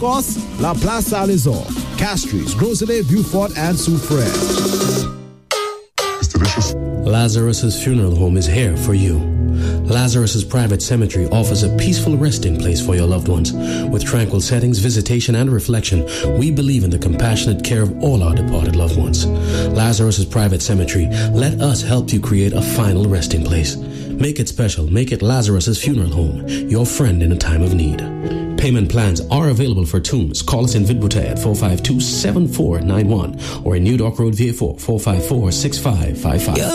course, La Place Saint-Lazare, Castries, Groselet, Beaufort, and Soufrière. It's delicious. Lazarus's Funeral Home is here for you. Lazarus's Private Cemetery offers a peaceful resting place for your loved ones. With tranquil settings, visitation, and reflection, we believe in the compassionate care of all our departed loved ones. Lazarus's Private Cemetery, let us help you create a final resting place. Make it special. Make it Lazarus's Funeral Home, your friend in a time of need. Payment plans are available for tombs. Call us in Vidboutet at 452-7491 or in New Dock Road, VA4, 454-6555.